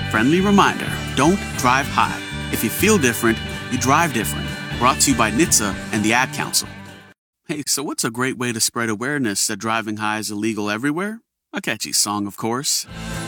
Friendly reminder, don't drive high. If you feel different, you drive different. Brought to you by NHTSA and the Ad Council. Hey, so what's a great way to spread awareness that driving high is illegal everywhere? A catchy song, of course.